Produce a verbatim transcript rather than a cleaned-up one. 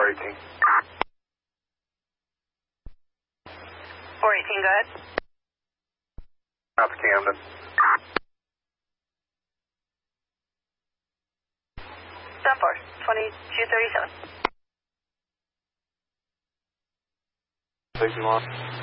four eighteen. four eighteen, go ahead. Out to Camden. seven four, twenty-two thirty-seven. Station one.